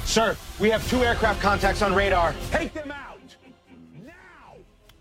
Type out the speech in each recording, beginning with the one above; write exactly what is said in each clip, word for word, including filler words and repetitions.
Sir, we have two aircraft contacts on radar. Take them out! Now!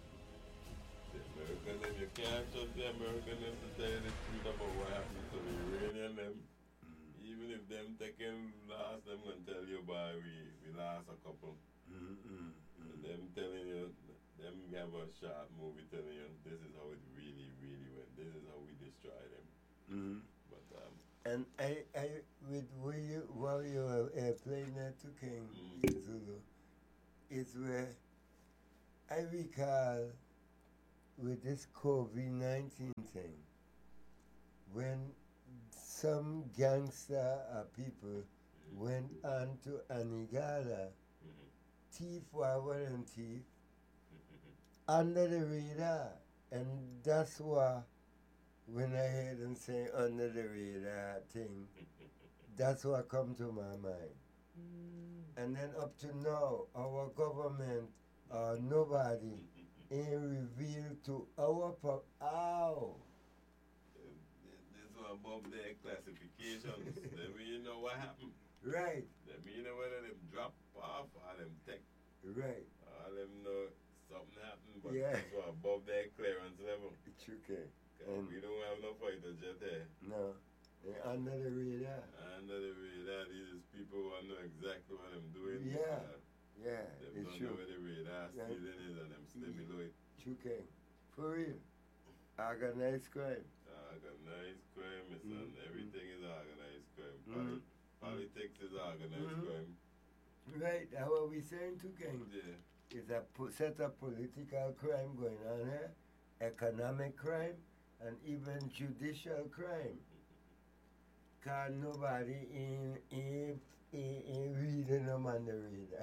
The American, you can't trust the American them to tell you the truth about what happened to the Iranian them. Even if them taking last, them gonna tell you by we, we lost a couple. Mm-hmm. Them telling you, them have a short movie telling you this is how it really, really went. This is how we destroy them. Mm-hmm. But um, and I, I, with where you, while you were uh, playing that to King mm-hmm. Zulu, it's where I recall with this COVID nineteen thing, when some gangster uh, people mm-hmm. went on to Anegada, mm-hmm. thief what and thief, mm-hmm. under the radar, and that's why when I hear them say under the radar thing, that's what come to my mind. Mm. And then up to now, our government, uh, nobody ain't revealed to our pub. Ow! This one above their classifications. Then we know what happened. Right. Then we know whether them drop off or them take. Right. All them know something happened, but yeah. this one above their clearance level. It's okay. And we don't have no fighters yet there. No. They're under the radar. Under the radar, these people who know exactly what I'm doing. Yeah. Uh, yeah. They don't true. know where the radar yeah. stealing is and them still below it. True King. For real. Organized crime. Organized crime, my son. Mm-hmm. Everything is organized crime. Mm-hmm. Politics is organized mm-hmm. crime. Right. That's what we're saying too, King. Yeah. It's a set of political crime going on here, economic crime, and even judicial crime. Because nobody in, in, in, in reading them on the radar.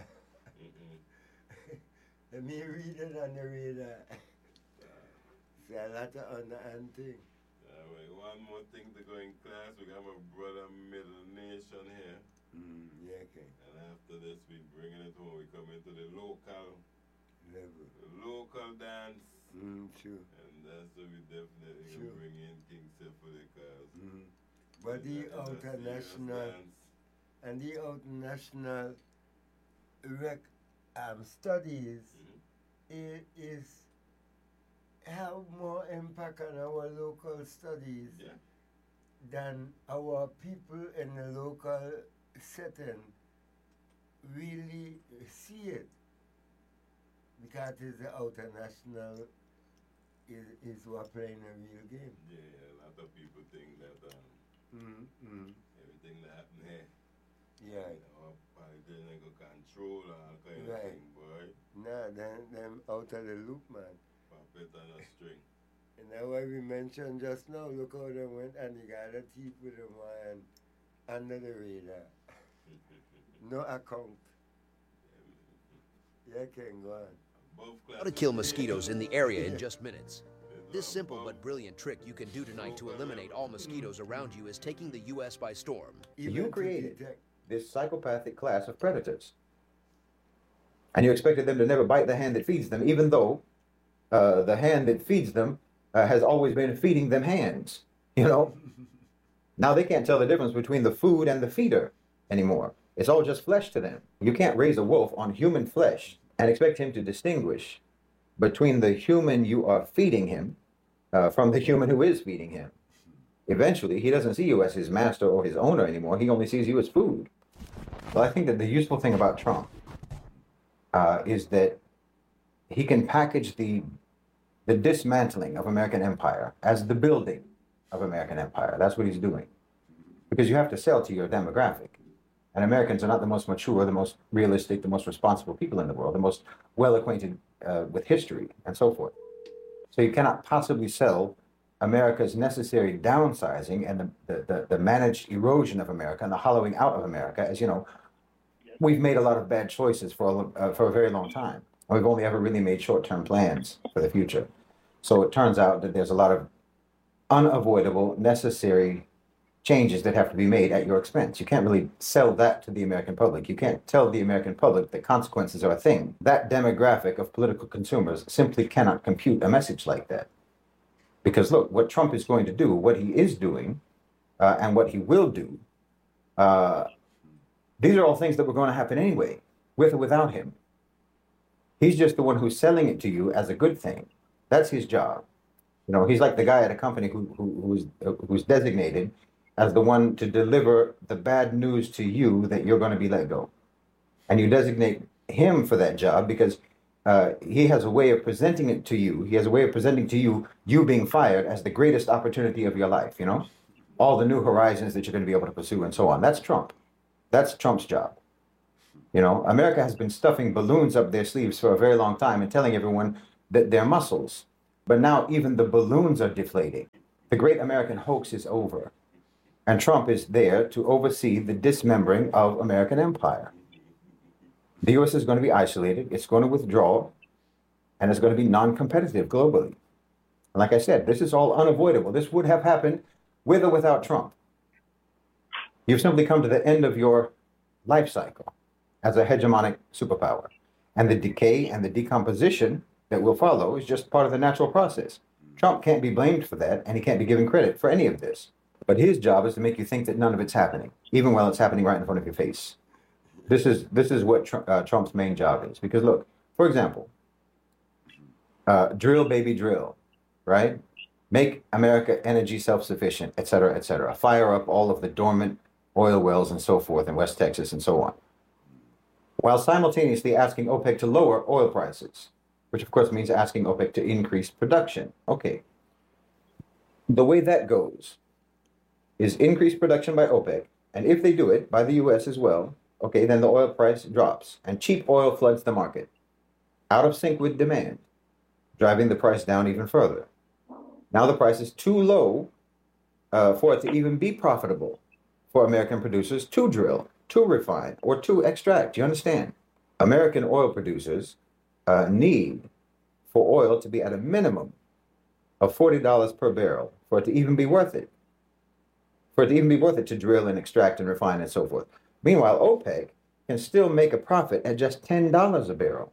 Let me read it on the radar. It's a lot of underhand thing. Uh, wait, one more thing to go in class. We got my brother Middle Nation here. Mm, yeah, okay. And after this, we bringing it when we come into the local level. The local dance. Mm, true. And that's what we definitely sure. bring in King Symphony cause. Mm-hmm. But the international and the international rec um, studies mm-hmm. it is have more impact on our local studies yeah. than our people in the local setting really see it, because it's the international is is what playing a real game. Yeah, yeah, a lot of people think that um, mm-hmm. everything that happen here, yeah, you know, politicians go control all kind right. of thing, boy. Nah, them them out of the loop, man. Puppet on a string. And that's why we mentioned just now, look how they went and they got a thief with them and under the radar. No account. Yeah, can go on. How to kill mosquitoes in the area in just minutes. This simple but brilliant trick you can do tonight to eliminate all mosquitoes around you is taking the U S by storm. You created this psychopathic class of predators. And you expected them to never bite the hand that feeds them, even though uh, the hand that feeds them uh, has always been feeding them hands, you know? Now they can't tell the difference between the food and the feeder anymore. It's all just flesh to them. You can't raise a wolf on human flesh and expect him to distinguish between the human you are feeding him uh, from the human who is feeding him. Eventually, he doesn't see you as his master or his owner anymore. He only sees you as food. Well, I think that the useful thing about Trump uh, is that he can package the, the dismantling of American empire as the building of American empire. That's what he's doing. Because you have to sell to your demographic. And Americans are not the most mature, the most realistic, the most responsible people in the world, the most well-acquainted uh, with history and so forth. So you cannot possibly sell America's necessary downsizing and the, the, the, the managed erosion of America and the hollowing out of America as, you know, we've made a lot of bad choices for a, uh, for a very long time. And we've only ever really made short-term plans for the future. So it turns out that there's a lot of unavoidable, necessary changes that have to be made at your expense. You can't really sell that to the American public. You can't tell the American public that consequences are a thing. That demographic of political consumers simply cannot compute a message like that. Because look, what Trump is going to do, what he is doing, uh, and what he will do, uh, These are all things that were going to happen anyway, with or without him. He's just the one who's selling it to you as a good thing. That's his job. You know, he's like the guy at a company who, who who's who's designated as the one to deliver the bad news to you that you're going to be let go. And you designate him for that job because uh, he has a way of presenting it to you. He has a way of presenting to you, you being fired as the greatest opportunity of your life, you know? All the new horizons that you're going to be able to pursue and so on. That's Trump. That's Trump's job. You know, America has been stuffing balloons up their sleeves for a very long time and telling everyone that they're muscles. But now even the balloons are deflating. The great American hoax is over. And Trump is there to oversee the dismembering of American empire. The U S is going to be isolated, it's going to withdraw, and it's going to be non-competitive globally. And like I said, this is all unavoidable. This would have happened with or without Trump. You've simply come to the end of your life cycle as a hegemonic superpower. And the decay and the decomposition that will follow is just part of the natural process. Trump can't be blamed for that, and he can't be given credit for any of this. But his job is to make you think that none of it's happening, even while it's happening right in front of your face. This is this is what Tr uh, Trump's main job is. Because look, for example, uh, drill, baby, drill, right? Make America energy self-sufficient, et cetera, et cetera. Fire up all of the dormant oil wells and so forth in West Texas and so on. While simultaneously asking OPEC to lower oil prices, which of course means asking OPEC to increase production. Okay. The way that goes is increase production by OPEC, and if they do it, by the U S as well, okay, then the oil price drops, and cheap oil floods the market, out of sync with demand, driving the price down even further. Now the price is too low uh, for it to even be profitable for American producers to drill, to refine, or to extract. You understand? American oil producers uh, need for oil to be at a minimum of forty dollars per barrel for it to even be worth it. For it to even be worth it to drill and extract and refine and so forth. Meanwhile, OPEC can still make a profit at just ten dollars a barrel.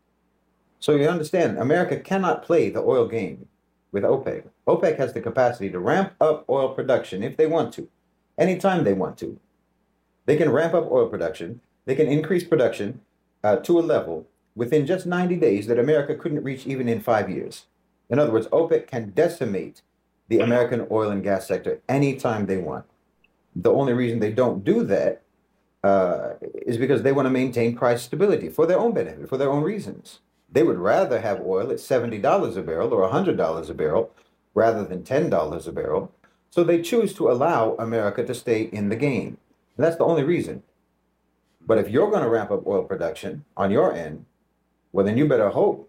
So you understand, America cannot play the oil game with OPEC. OPEC has the capacity to ramp up oil production if they want to, anytime they want to. They can ramp up oil production, they can increase production uh, to a level within just ninety days that America couldn't reach even in five years. In other words, OPEC can decimate the American oil and gas sector anytime they want. The only reason they don't do that uh, is because they want to maintain price stability for their own benefit, for their own reasons. They would rather have oil at seventy dollars a barrel or one hundred dollars a barrel rather than ten dollars a barrel. So they choose to allow America to stay in the game. And that's the only reason. But if you're going to ramp up oil production on your end, well, then you better hope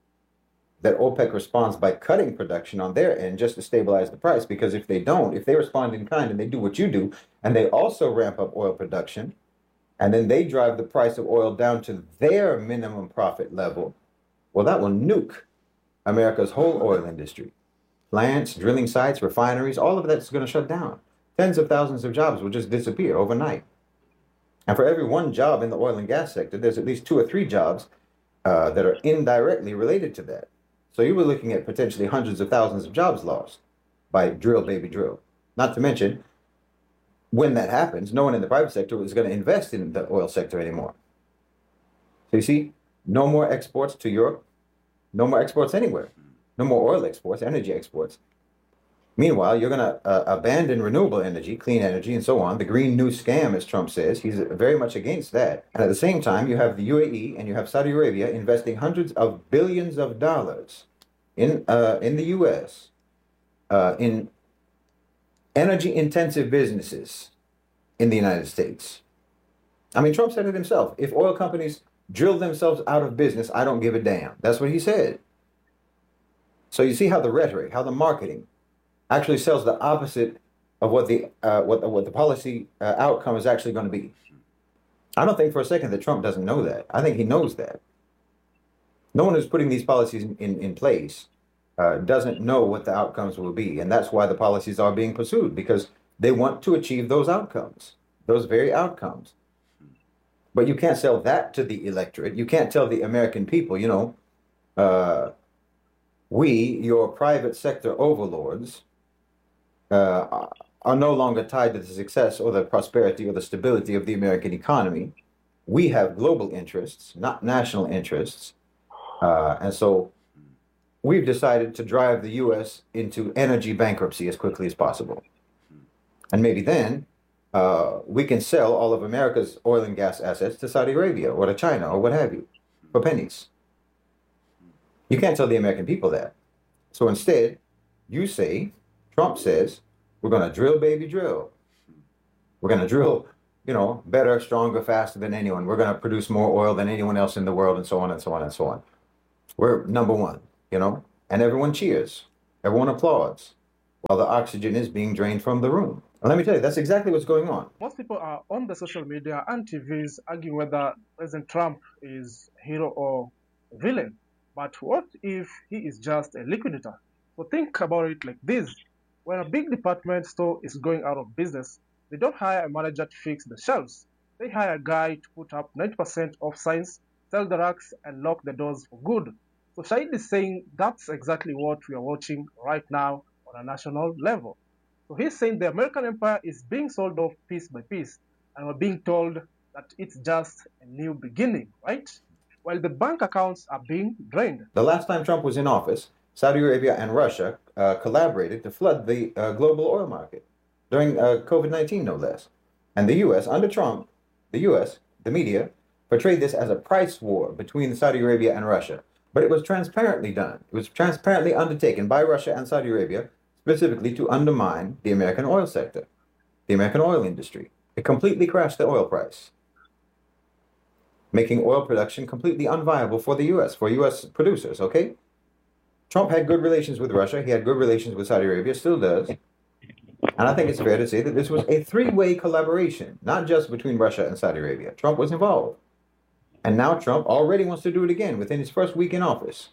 that OPEC responds by cutting production on their end just to stabilize the price. Because if they don't, if they respond in kind and they do what you do, and they also ramp up oil production, and then they drive the price of oil down to their minimum profit level, well, that will nuke America's whole oil industry. Plants, drilling sites, refineries, all of that's going to shut down. Tens of thousands of jobs will just disappear overnight. And for every one job in the oil and gas sector, there's at least two or three jobs uh, that are indirectly related to that. So you were looking at potentially hundreds of thousands of jobs lost by drill, baby, drill. Not to mention, when that happens, no one in the private sector is going to invest in the oil sector anymore. So you see, no more exports to Europe, no more exports anywhere, no more oil exports, energy exports. Meanwhile, you're going to uh, abandon renewable energy, clean energy, and so on. The Green New Scam, as Trump says, he's very much against that. And at the same time, you have the U A E and you have Saudi Arabia investing hundreds of billions of dollars in uh, in the U S uh, in energy-intensive businesses in the United States. I mean, Trump said it himself. If oil companies drill themselves out of business, I don't give a damn. That's what he said. So you see how the rhetoric, how the marketing actually sells the opposite of what the uh, what, what the policy uh, outcome is actually going to be. I don't think for a second that Trump doesn't know that. I think he knows that. No one who's putting these policies in, in, in place uh, doesn't know what the outcomes will be. And that's why the policies are being pursued, because they want to achieve those outcomes, those very outcomes. But you can't sell that to the electorate. You can't tell the American people, you know, uh, we, your private sector overlords, uh, are no longer tied to the success or the prosperity or the stability of the American economy. We have global interests, not national interests. Uh, and so we've decided to drive the U S into energy bankruptcy as quickly as possible. And maybe then uh, we can sell all of America's oil and gas assets to Saudi Arabia or to China or what have you for pennies. You can't tell the American people that. So instead, you say, Trump says, we're going to drill, baby, drill. We're going to drill, you know, better, stronger, faster than anyone. We're going to produce more oil than anyone else in the world, and so on and so on and so on. We're number one, you know, and everyone cheers. Everyone applauds while the oxygen is being drained from the room. And let me tell you, that's exactly what's going on. Most people are on the social media and T Vs arguing whether President Trump is hero or villain. But what if he is just a liquidator? So think about it like this. When a big department store is going out of business, they don't hire a manager to fix the shelves. They hire a guy to put up ninety percent off signs, sell the racks, and lock the doors for good. So Shahid is saying that's exactly what we are watching right now on a national level. So he's saying the American empire is being sold off piece by piece, and we're being told that it's just a new beginning, right? While the bank accounts are being drained. The last time Trump was in office, Saudi Arabia and Russia uh, collaborated to flood the uh, global oil market during uh, COVID nineteen, no less. And the U S, under Trump, the U S, the media, portrayed this as a price war between Saudi Arabia and Russia. But it was transparently done. It was transparently undertaken by Russia and Saudi Arabia, specifically to undermine the American oil sector, the American oil industry. It completely crashed the oil price, making oil production completely unviable for the U S, for U S producers, okay? Trump had good relations with Russia. He had good relations with Saudi Arabia, still does. And I think it's fair to say that this was a three-way collaboration, not just between Russia and Saudi Arabia. Trump was involved. And now Trump already wants to do it again within his first week in office.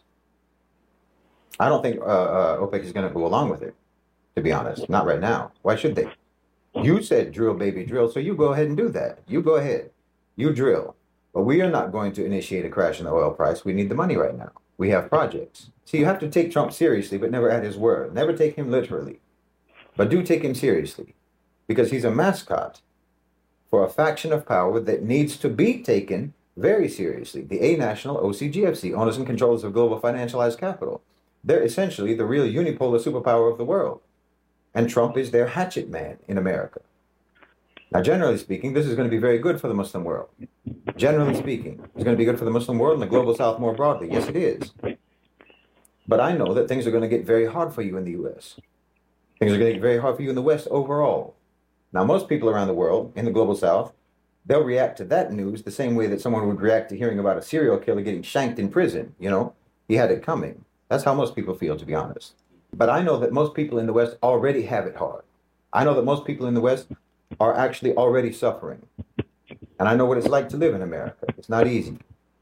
I don't think uh, uh, OPEC is going to go along with it, to be honest. Not right now. Why should they? You said drill, baby, drill, so you go ahead and do that. You go ahead. You drill. But we are not going to initiate a crash in the oil price. We need the money right now. We have projects. So you have to take Trump seriously, but never at his word. Never take him literally. But do take him seriously, because he's a mascot for a faction of power that needs to be taken very seriously. The A National O C G F C, owners and controllers of global financialized capital. They're essentially the real unipolar superpower of the world. And Trump is their hatchet man in America. Now, generally speaking, this is going to be very good for the Muslim world. Generally speaking, it's going to be good for the Muslim world and the global South more broadly. Yes, it is. But I know that things are going to get very hard for you in the U S. Things are going to get very hard for you in the West overall. Now, most people around the world, in the global South, they'll react to that news the same way that someone would react to hearing about a serial killer getting shanked in prison. You know, he had it coming. That's how most people feel, to be honest. But I know that most people in the West already have it hard. I know that most people in the West are actually already suffering. And I know what it's like to live in America. It's not easy.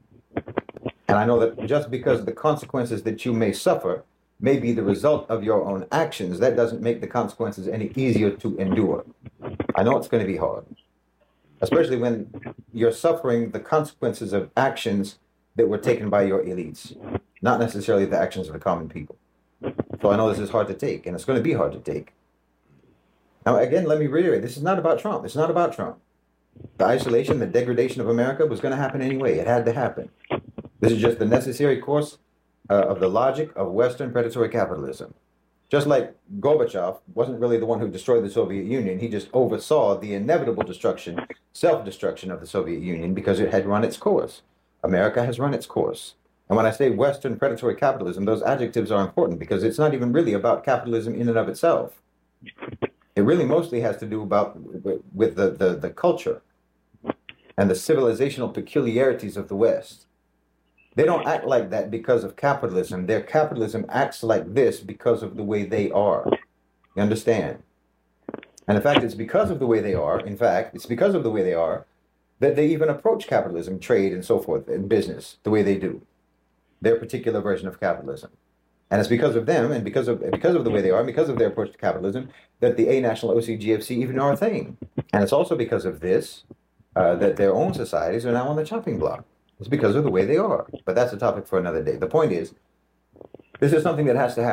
And I know that just because the consequences that you may suffer may be the result of your own actions, that doesn't make the consequences any easier to endure. I know it's going to be hard, especially when you're suffering the consequences of actions that were taken by your elites, not necessarily the actions of the common people. So I know this is hard to take, and it's going to be hard to take. Now, again, let me reiterate, this is not about Trump. It's not about Trump. The isolation, the degradation of America was going to happen anyway. It had to happen. This is just the necessary course uh, of the logic of Western predatory capitalism. Just like Gorbachev wasn't really the one who destroyed the Soviet Union, he just oversaw the inevitable destruction, self-destruction of the Soviet Union because it had run its course. America has run its course. And when I say Western predatory capitalism, those adjectives are important because it's not even really about capitalism in and of itself. It really mostly has to do about with the, the, the culture and the civilizational peculiarities of the West. They don't act like that because of capitalism. Their capitalism acts like this because of the way they are. You understand? And in fact, it's because of the way they are, in fact, it's because of the way they are, that they even approach capitalism, trade, and so forth, in business, the way they do. Their particular version of capitalism. And it's because of them, and because of because of the way they are, and because of their approach to capitalism, that the A National O C G F C even are a thing. And it's also because of this uh, that their own societies are now on the chopping block. It's because of the way they are. But that's a topic for another day. The point is, this is something that has to happen.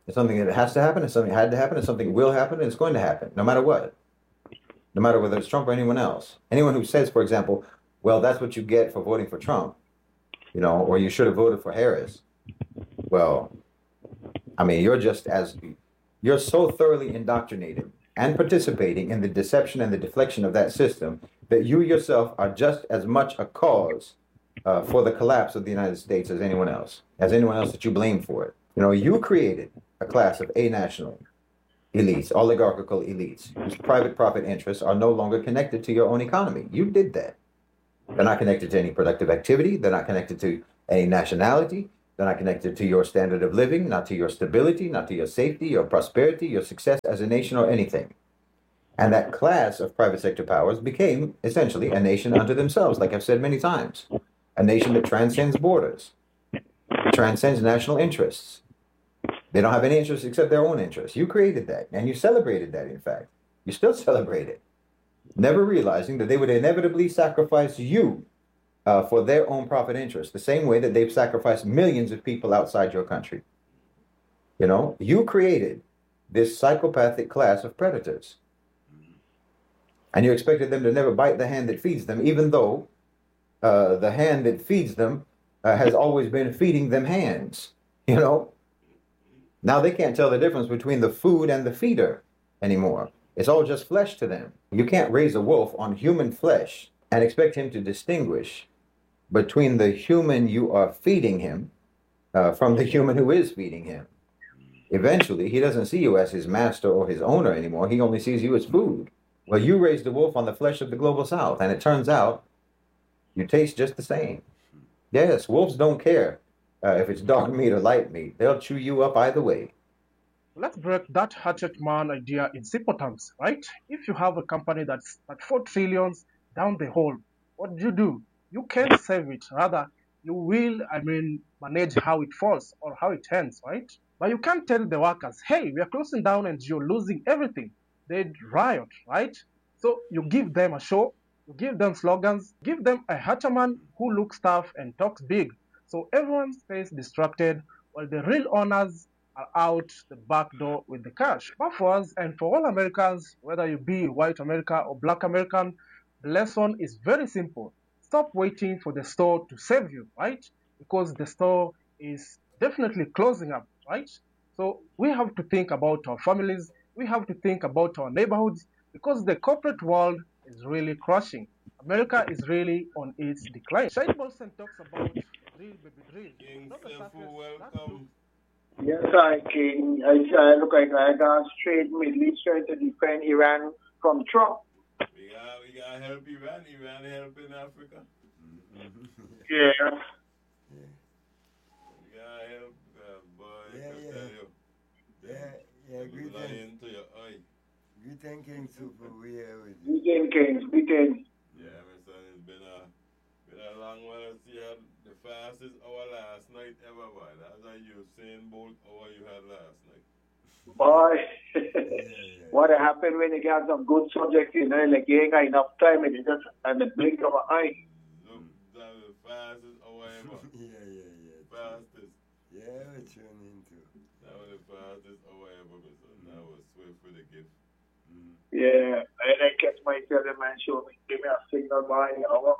It's something that has to happen. It's something that had to happen. It's something that will happen. And it's going to happen, no matter what. No matter whether it's Trump or anyone else. Anyone who says, for example, well, that's what you get for voting for Trump, you know, or you should have voted for Harris. Well, I mean, you're just as, you're so thoroughly indoctrinated and participating in the deception and the deflection of that system that you yourself are just as much a cause uh, for the collapse of the United States as anyone else, as anyone else that you blame for it. You know, you created a class of a-national elites, oligarchical elites, whose private profit interests are no longer connected to your own economy. You did that. They're not connected to any productive activity. They're not connected to any nationality. They're not connected to your standard of living, not to your stability, not to your safety, your prosperity, your success as a nation or anything. And that class of private sector powers became essentially a nation unto themselves, like I've said many times. A nation that transcends borders, transcends national interests. They don't have any interests except their own interests. You created that, and you celebrated that, in fact. You still celebrate it, never realizing that they would inevitably sacrifice you uh, for their own profit interests, the same way that they've sacrificed millions of people outside your country. You know, you created this psychopathic class of predators, and you expected them to never bite the hand that feeds them, even though uh, the hand that feeds them uh, has always been feeding them hands, you know? Now they can't tell the difference between the food and the feeder anymore. It's all just flesh to them. You can't raise a wolf on human flesh and expect him to distinguish between the human you are feeding him uh, from the human who is feeding him. Eventually, he doesn't see you as his master or his owner anymore. He only sees you as food. Well, you raised the wolf on the flesh of the global south, and it turns out you taste just the same. Yes, wolves don't care uh, if it's dark meat or light meat. They'll chew you up either way. Let's break that hatchet man idea in simple terms, right? If you have a company that's at four trillions down the hole, what do you do? You can't save it. Rather, you will, I mean, manage how it falls or how it ends, right? But you can't tell the workers, hey, we are closing down and you're losing everything. They'd riot, right? So you give them a show, you give them slogans, give them a hatchaman who looks tough and talks big. So everyone stays distracted while the real owners are out the back door with the cash. But for us and for all Americans, whether you be white America or black American, the lesson is very simple. Stop waiting for the store to save you, right? Because the store is definitely closing up, right? So we have to think about our families. We have to think about our neighborhoods because the corporate world is really crashing. America is really on its decline. Shane Bolson talks about drill, baby drill. King Not the Sefu, surface, that welcome. Yes, I can. I, I look like I got straight Middle East trying to defend Iran from Trump. We got, we got to help Iran. Iran helping Africa. Yeah. We got to help, uh, boy. Yeah, I can yeah. tell you. Yeah, yeah, Them greetings. lying to your eye. Greetings, King Super. We here with you. Weekend Kings, weekend. Yeah, my son, it's been a, been a long while. See, you had the fastest hour last night ever, boy. That's how you saying both hour you had last night. Boy, Yeah, yeah. what happened when you got some good subjects, you know, like you ain't got enough time and you just, and the blink of an eye. Look, that was the fastest hour ever. Yeah, yeah, yeah. Fastest. Yeah, we're tuning into. That was the fastest hour ever, my son. That was swift for the gift. Yeah, and I catch myself and man show me, give me a signal by an hour.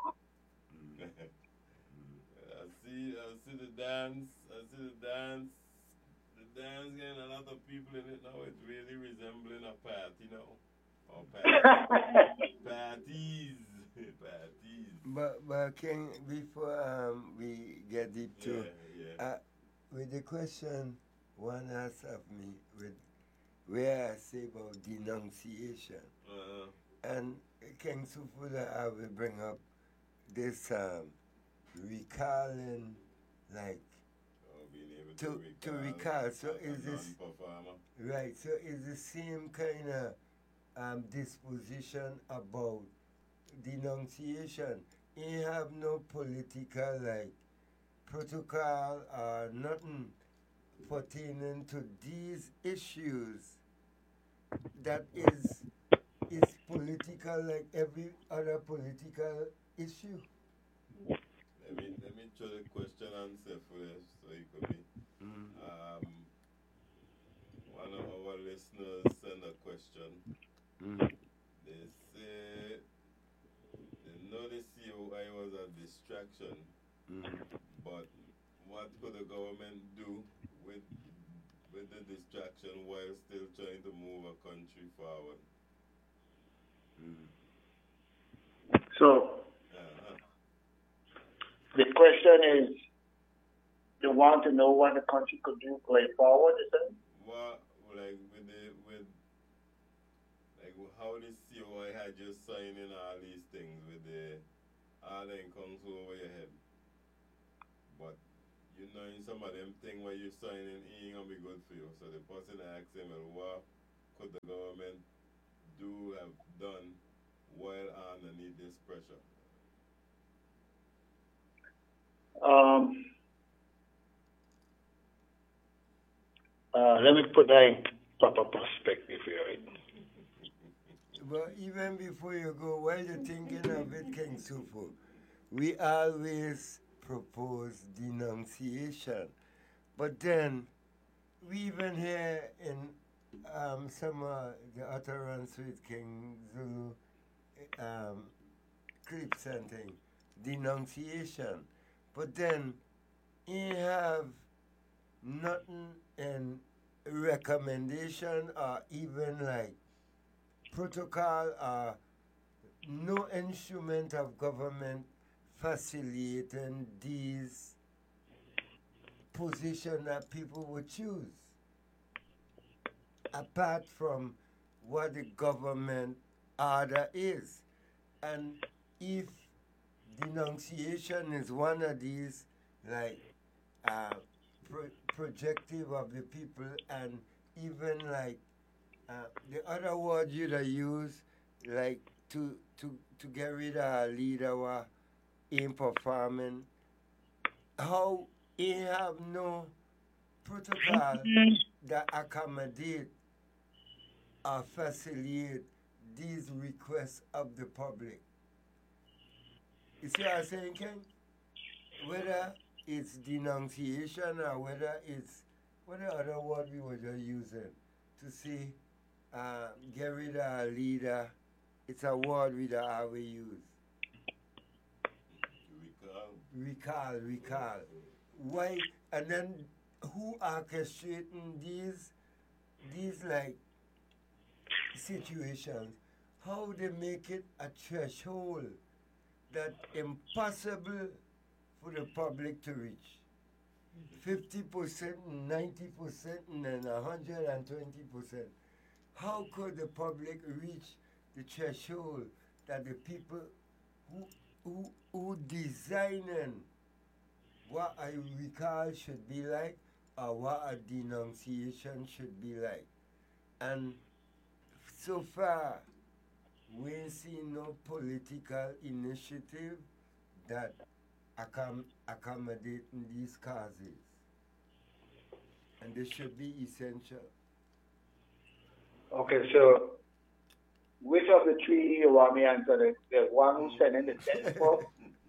I see, I see the dance. I see the dance. The dance getting a lot of people in it now. It's really resembling a party now. Or party. Parties. Parties. But, but King, before um, we get deep Yeah, to, yeah. uh, with the question one asked of me, with where I say about denunciation, Uh, and King Sufuda, I will bring up this um, recalling, like, oh, being able To- to, to recall recall. So as a is this- non-performer. right, so it's the same kind of um, disposition about denunciation. You have no political, like, protocol or nothing pertaining to these issues that is is political like every other political issue. Let me let me try the question answer for this so it could be. Um, one of our listeners sent a question. Mm. They say they know the C O I was a distraction, Mm. but what could the government do with with the distraction while still trying to move a country forward? Mm. So Uh-huh. the question is, they want to know what the country could do going forward, is it? What, like with the with like how the C O I had you signing all these things with the all the incomes over your head, but you know in some of them things where you signing it ain't gonna be good for you. So the person asks him, well, what could the government do have done while underneath this pressure? Um, uh, let me put that in proper perspective here. Right? But even before you go, while you're thinking of it, King Sufu, we always propose denunciation. But then, we even hear in um, some of the utterance with King Zulu um, clips and things, denunciation. But then, he have nothing in recommendation or even like protocol or no instrument of government facilitating these positions that people would choose, apart from what the government order is. And if denunciation is one of these, like uh, pro- projective of the people, and even like uh, the other word you'd have used, like to to to get rid of a leader who ain't performing, how he have no protocol that accommodate or facilitate these requests of the public. You see what I'm saying, Ken? Whether it's denunciation or whether it's what the other word we were just using to say uh, get rid of a leader, it's a word we don't always use. Recall. Recall, recall. Why? And then who orchestrating these these like situations? How they make it a threshold that impossible for the public to reach. fifty percent, ninety percent, and then one hundred twenty percent. How could the public reach the threshold that the people who who who designing what a recall should be like or what a denunciation should be like? And so far, we ain't seen no political initiative that accom- accommodating these causes. And they should be essential. Okay, so which of the three you want me to answer? The, the one who sent in the text for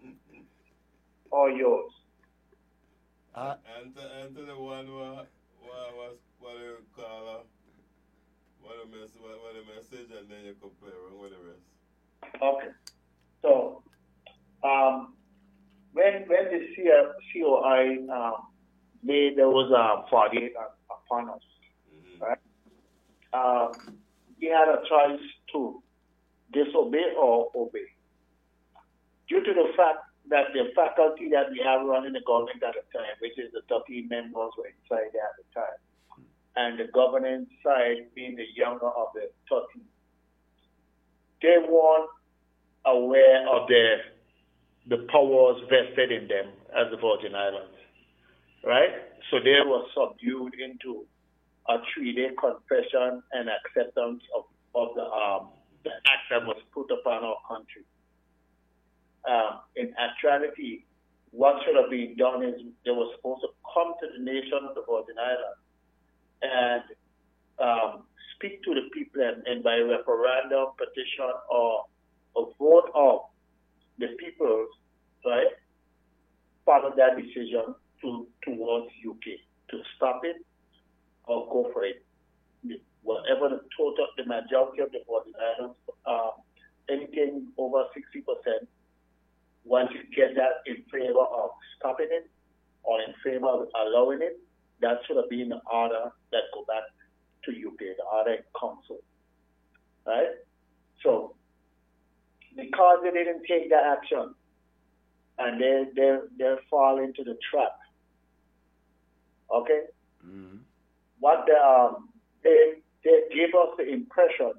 or yours? Uh, Enter, enter the one what what was what you call uh, what a mess what, what a message, and then you can play around with the rest. Okay. So um, when when the C O I um, made there was a forty-eight upon us, mm-hmm. right? Um, he had a choice to disobey or obey. Due to the fact that the faculty that we have running the government at the time, which is the thirteen members were inside there at the time, and the governance side being the younger of the thirteen, they weren't aware of the the powers vested in them as the Virgin Islands, right? So they were subdued into a three-day confession and acceptance of, of the um, the act that was put upon our country. Um, in actuality, what should have been done is they were supposed to come to the nation of the Virgin Islands and um, speak to the people, and, and by referendum, petition, or a vote of the people, right, follow that decision to towards U K to stop it or go for it. whatever the total, the majority of the Virgin Islands, uh, anything over sixty percent, once you get that in favor of stopping it or in favor of allowing it, that should have been the order that go back to U K, the order in council, right? So, because they didn't take that action, and they they they fall into the trap. Okay, Mm-hmm. what the, um, they they give us the impression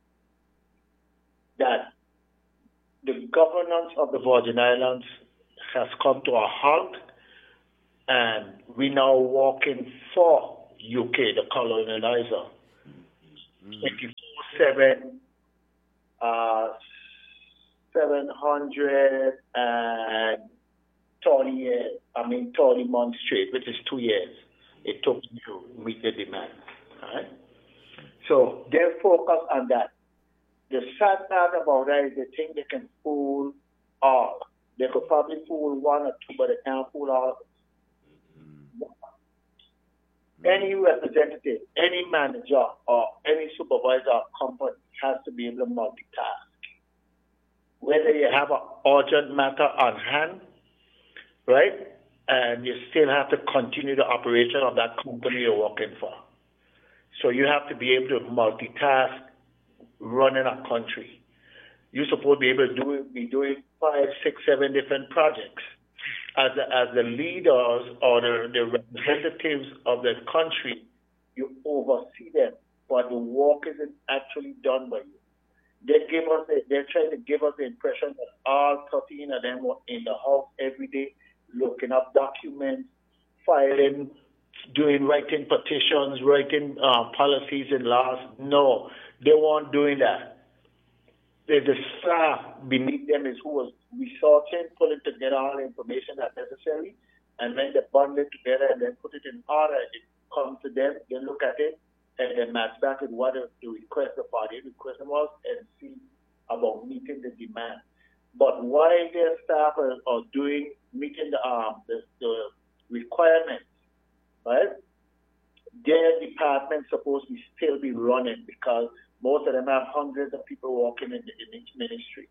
that the governance of the Virgin Islands has come to a halt, and we now walking for U K, the colonizer, twenty-four seven, uh, seven hundred thirty years, I mean thirty months straight, which is two years. It took to meet the demand. Right? So they're focused on that. The sad part about that is they think they can fool all. They could probably fool one or two, but they can't fool all of us. Any representative, any manager, or any supervisor or company has to be able to multitask. Whether you have an urgent matter on hand, right, and you still have to continue the operation of that company you're working for. So you have to be able to multitask running a country. You're supposed to be able to do it, be doing five, six, seven different projects. As the, as the leaders or the, the representatives of the country, you oversee them, but the work isn't actually done by you. They give us, a, they're trying to give us the impression that all thirteen of them were in the house every day, looking up documents, filing, doing, writing petitions, writing uh, policies and laws. No, they weren't doing that. The, the staff beneath them is who was researching, pulling together all the information that's necessary, and then they bundle it together and then put it in order. It comes to them, they look at it, and then match back with what the request the party request was and see about meeting the demand. But while their staff are, are doing, meeting the, um, the, the requirements, right, their department's supposed to still be running because most of them have hundreds of people working in, the, in each ministry.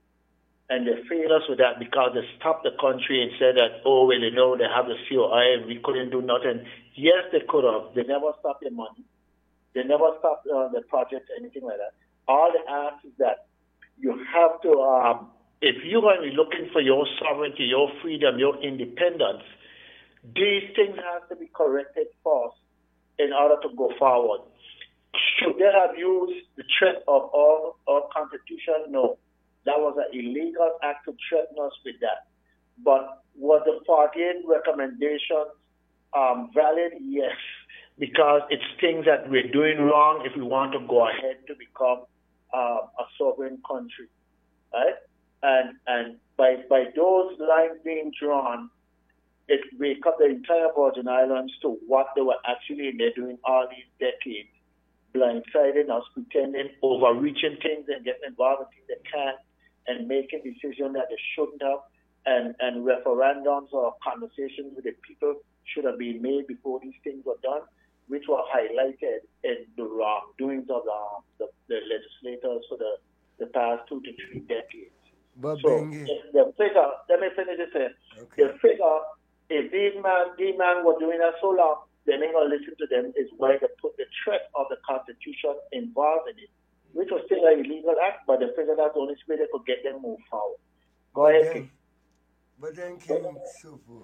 And they failed us with that because they stopped the country and said that, oh, well, you know, they have the C O I and we couldn't do nothing. Yes, they could have. They never stopped their money. They never stopped uh, the project, anything like that. All they ask is that you have to, um, if you're going to be looking for your sovereignty, your freedom, your independence, these things have to be corrected first in order to go forward. Should they have used the threat of our, our constitution? No. That was an illegal act to threaten us with that. But was the forty-eight recommendations um, valid? Yes. Because it's things that we're doing wrong if we want to go ahead to become uh, a sovereign country, right? And and by by those lines being drawn, it wake up the entire Virgin Islands to what they were actually in there doing all these decades, blindsiding us, pretending, overreaching things and getting involved in things they can't, and making decisions that they shouldn't have, and, and referendums or conversations with the people should have been made before these things were done, which were highlighted in the wrongdoings of the, the, the legislators for the, the past two to three decades. But so Bengi, the figure, let me finish this here. Okay. The figure, if these man, these men were doing that so long, they ain't gonna listen to them, is why they put the threat of the Constitution involved in it, which was still an illegal act, but they figured that's the only way they could get them moved forward. Go but ahead, then, King. but then King Sufu,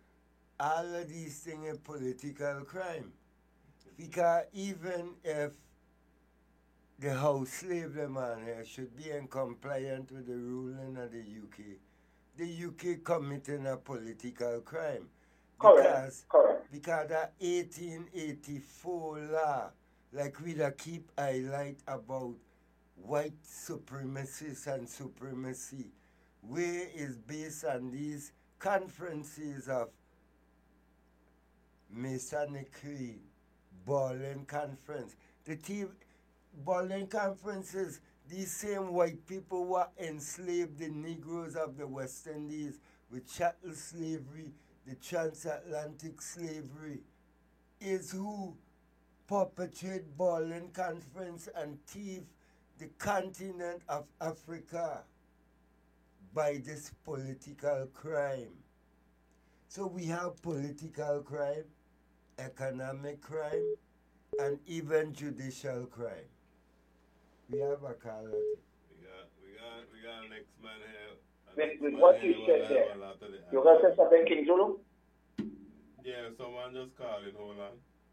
all of these things are political crime. Because even if the house slavery man here should be in compliance with the ruling of the U K, the U K committing a political crime. Correct, Because, correct. because that eighteen eighty-four law, like we da keep highlight about white supremacists and supremacy, where is based on these conferences of Masonic Creed, Berlin Conference. The T- Berlin Conferences, these same white people were enslaved the Negroes of the West Indies with chattel slavery, the transatlantic slavery, is who perpetrate Berlin Conference and thief the continent of Africa by this political crime. So we have political crime, economic crime, and even judicial crime. We have a call. We got, we got, we got an next man here. With, with what you said there, you got to say something, King Zulu? Yeah, someone just calling. Hold on.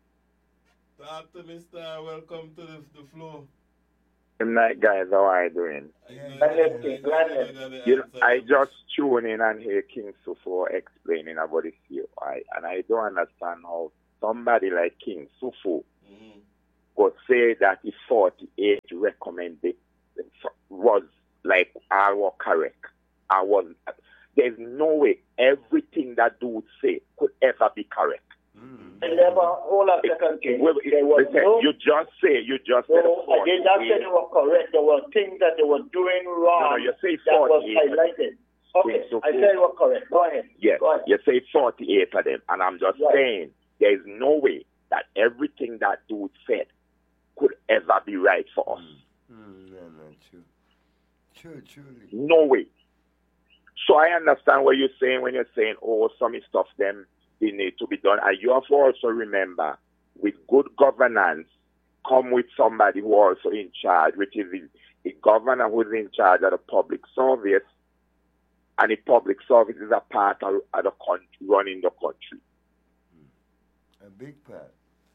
Talk to Mister Welcome to the, the floor. Good night, guys. How are you doing? Glad glad You know, I just tune in and hear King Sufu explaining about the C O I, and I don't understand how somebody like King Sufu mm-hmm. could say that the forty-eight recommended was like I was correct. I was. There's no way everything that dude say could ever be correct. Mm. Never, hold on a second, King. Well, listen, no, you just say, you just no, said I did not say they were correct. There were things that they were doing wrong. No, no, you say that was forty-eight. highlighted. Okay, so I said you were correct. Go ahead. Yes, Go ahead. you say forty-eight of them, and I'm just right. saying there is no way that everything that dude said could ever be right for us. Mm. Mm, no, no, true. True, truly. No way. So I understand what you're saying when you're saying, oh, some stuff them they need to be done. And you have to also remember, with good governance, come with somebody who also in charge, which is the, the governor who's in charge of the public service, and the public service is a part of, of the country, running the country. A big part.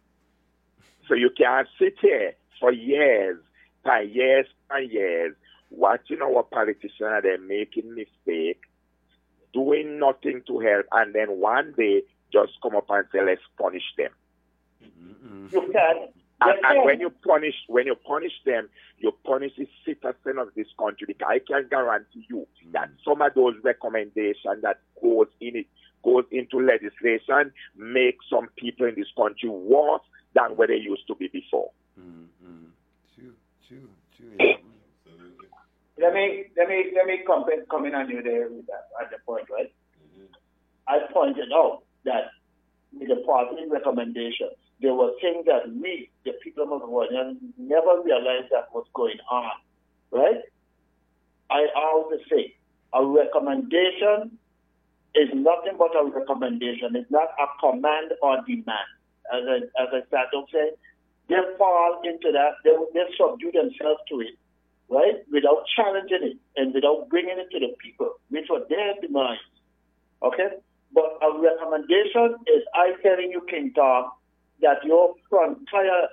So you can't sit here for years, by years, and years, watching our politicians and they're making mistakes, doing nothing to help, and then one day just come up and say, let's punish them. Mm-hmm. You can. And, and when you punish, when you punish them, you punish the citizen of this country. Because I can guarantee you mm-hmm. that some of those recommendations that goes in it goes into legislation make some people in this country worse than where they used to be before. Mm-hmm. True, true, true. Yeah. Let me let me let me come in, come in on you there with that at the point, right? Mm-hmm. I pointed out that with the party recommendations, there were things that we, the people of Mavrovonia, never realized that was going on, right? I always say a recommendation is nothing but a recommendation. It's not a command or demand. As I as I started to say, they fall into that. They they subdue themselves to it. Right? Without challenging it and without bringing it to the people, which were their demands. Okay? But a recommendation is I telling you, King Tom, that your entire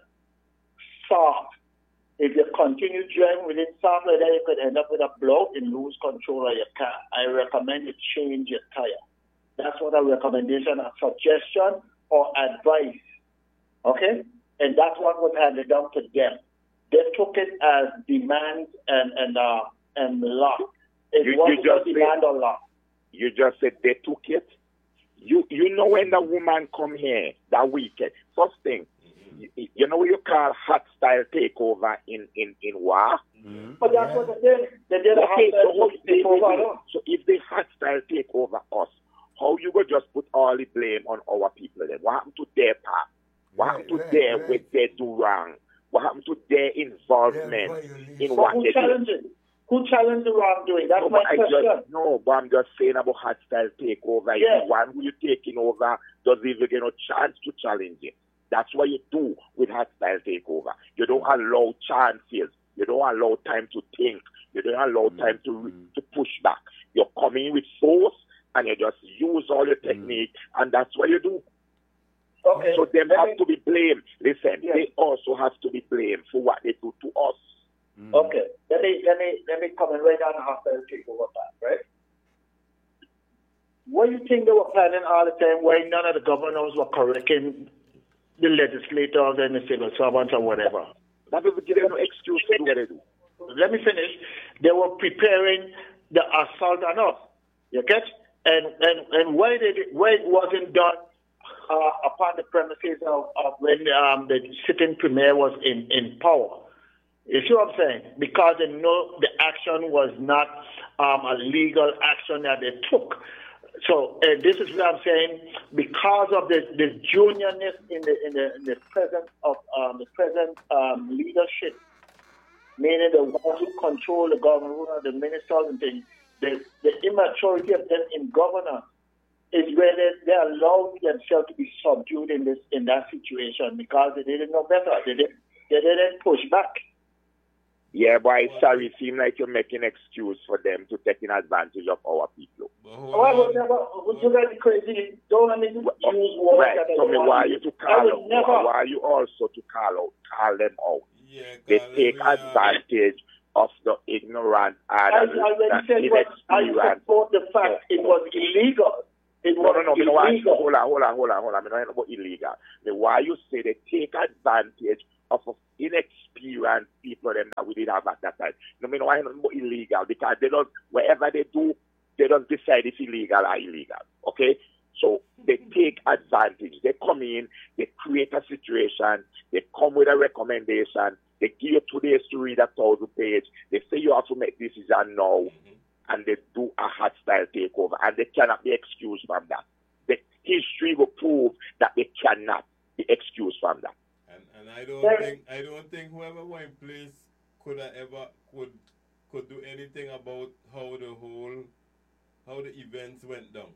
soft, if you continue driving within soft like that, you could end up with a blowout and lose control of your car. I recommend you change your tire. That's what a recommendation, a suggestion, or advice. Okay? And that's what was handed down to them. They took it as demand and and uh, and law. It you, wasn't you just demand said, or law. You just said they took it. You you know when the woman come here that weekend, first thing, mm-hmm. you, you know what you call hot style takeover in, in, in war? Mm-hmm. But that's yeah. what they did. They did a hot okay, style so takeover. So if they hot style take over us, how you go just put all the blame on our people then? What happened to their part? What right, happened to right, their right. what they do wrong? What happened to their involvement in so what who they challenged do? it? Who challenged the wrongdoing? That's no, my I question. Just, no, but I'm just saying about hot style takeover. Yes. The one who you're taking over doesn't even get a chance to challenge it. That's what you do with hot style takeover. You don't allow chances. You don't allow time to think. You don't allow mm-hmm. time to to push back. You're coming with force and you just use all your technique, mm-hmm. and that's what you do. Okay. So them Let have me, to be blamed. Listen, yes. they also have to be blamed for what they do to us. Mm. Okay. Let me let me let me comment right on the hostile takeover part, right? What do you think they were planning all the time? Why none of the governors were correcting the legislators and the civil servants or whatever? That doesn't give them no excuse to do what they do. Let me finish. They were preparing the assault on us. You get? And and and why did it, why it wasn't done uh, upon the premises of, of when um, the sitting premier was in, in power? You see what I'm saying? Because they know the action was not um, a legal action that they took. So uh, this is what I'm saying. Because of the, the juniorness in the in the, in the present of um, the present um, leadership, meaning the ones who control the government, the ministers and things, the, the immaturity of them in governance is where they, they allow themselves to be subdued in this in that situation because they didn't know better. They didn't they didn't push back. Yeah, boy, sorry, it seems like you're making an excuse for them to taking advantage of our people. Oh, I would never, would you guys crazy? Don't let me use words right. that I Tell don't me want why to you to I call would out, never. why you also to call out, call them out. Yeah, They Carl, take we, uh, advantage of the ignorant and I the already said what I inexperienced. support the fact it was illegal. It No, was no, no, me no want illegal. hold on, hold on, hold on, hold on. Me no about illegal. Me why you say they take advantage of inexperienced people them that we didn't have at that time. No, me no want about illegal because they don't whatever they do, they don't decide if illegal or illegal. Okay? So they take advantage. They come in, they create a situation, they come with a recommendation, they give you two days to read a thousand page, they say you have to make decision now. Mm-hmm. And they do a hostile takeover, and they cannot be excused from that. The history will prove that they cannot be excused from that. And and I don't think I don't think whoever was in place could have ever could could do anything about how the whole how the events went down.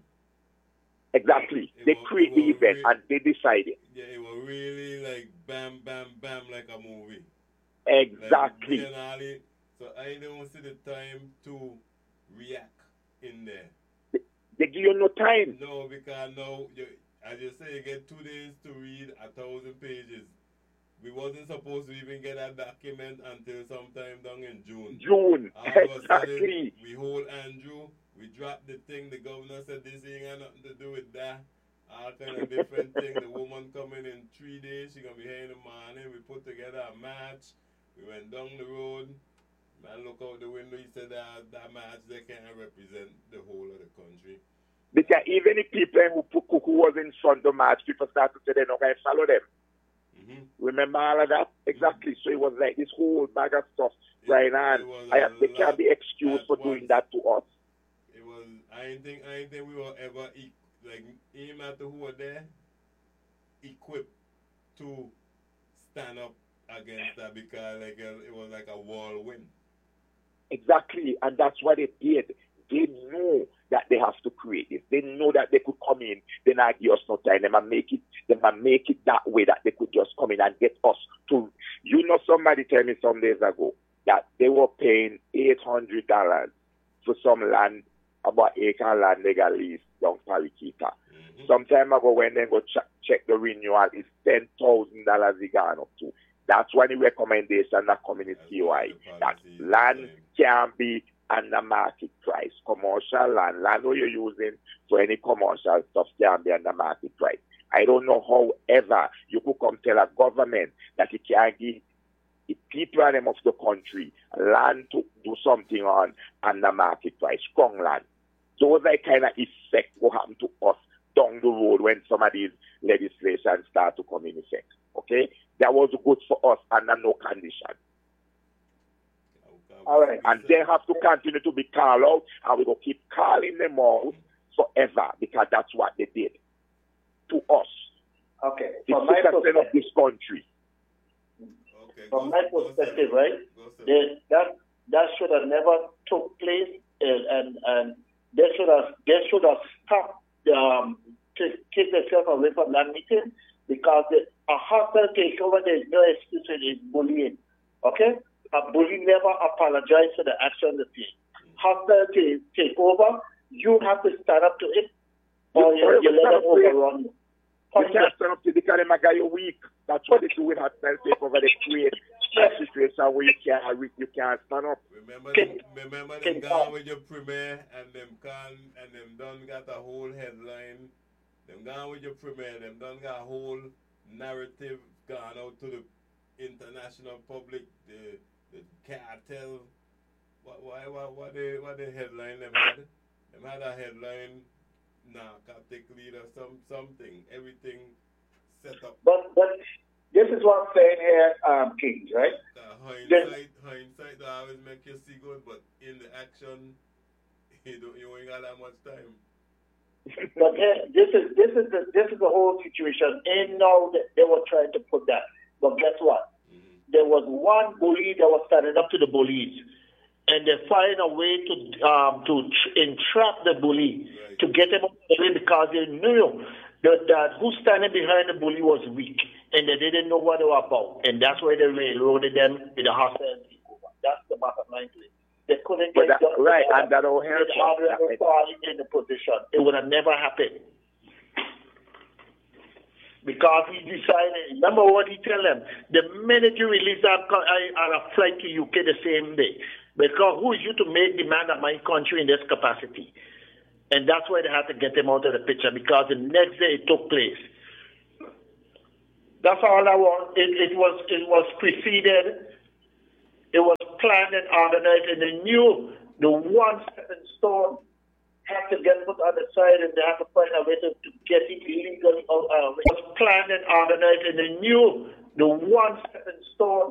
Exactly. It they was, create the event really, and they decide it. Yeah, it was really like bam, bam, bam, like a movie. Exactly. Like, Ali, so I don't see the time to react in there. They, they give you no time. No, because now, you, as you say, you get two days to read a thousand pages. We wasn't supposed to even get that document until sometime down in June. June, All of a exactly. sudden, we hold Andrew, we drop the thing, the governor said this ain't got nothing to do with that. All kind of different thing. The woman coming in three days, she gonna be here in the morning. We put together a match. We went down the road. Man look out the window, he said that that match they can't represent the whole of the country. Because even the people who who, who was in front of the match, people started to say they're not going to follow them. Mm-hmm. Remember all of that? Exactly. So it was like this whole bag of stuff it, going on. I, they can't be excused for doing that to us. It was. I didn't think. I didn't think we were ever e- like no matter who were there, equipped to stand up against that because like a, it was like a whirlwind. Exactly, and that's what they did. They know that they have to create this. They know that they could come in, they not give us no time. They might make it, they might make it that way that they could just come in and get us to. You know, somebody told me some days ago that they were paying eight hundred dollars for some land, about acre land they got leased down Parikita. Mm-hmm. Some time ago when they go ch- check the renewal, it's ten thousand dollars they gone up to. That's one of the recommendation that community wide that land can be under market price. Commercial land, land what you're using for any commercial stuff can be under market price. I don't know however you could come tell a government that it can give the people and them of the country land to do something on under market price, strong land. Those are kind of effect will happen to us down the road when some of these legislation start to come in effect. Okay? That was good for us under no condition. All right. And they have to continue to be called out, and we will keep calling them out forever because that's what they did to us. Okay. The From my citizen of this country. Okay. From my perspective, right? They, that that should have never took place, and and, and they should have they should have stopped um to take themselves away from that meeting because the, a hostile takeover there is no excuse for it, bullying. Okay. A bully never apologized for the action they take. Hostile t- takeover, you have to stand up to it, or you, you, you let them overrun you. You can't stand up to the because they make you weak. That's what they do with hostile takeover. They create a situation where you can't, you can't stand up. Remember, them, remember them gone with your premiere and them can and them done got a whole headline. Them gone with your premiere. Them done got a whole narrative gone out to the international public. The The cartel, what, why, what, what the, what the headline them had? Them had a headline, narcotic leader, some, something, everything set up. But, but this is what I'm saying here, um, Kings, right? Uh, hindsight, the, hindsight, they always make you see good, but in the action, you don't, you ain't got that much time. But eh, this is this is the this is the whole situation. And now they, they were trying to put that. But guess what? There was one bully that was standing up to the bullies, and they find a way to um, to tr- entrap the bully, right, to get him out of the way because they knew that, that who's standing behind the bully was weak, and they didn't know what they were about, and that's why they railroaded them with a hostile takeover. That's the bottom line to it. They couldn't get that, right, and that all help in the position. It would have never happened. Because he decided, remember what he tell them, the minute you release that, I, I'll fly to U K the same day. Because who is you to make demand of my country in this capacity? And that's why they had to get him out of the picture, because the next day it took place. That's all I want. It, it was it was preceded, it was planned and organized, and they knew the one stepping stone had to get put on the side, and they had to find a way to, to get it illegally out. Uh, it was planned and organized, and they knew the one stepping stone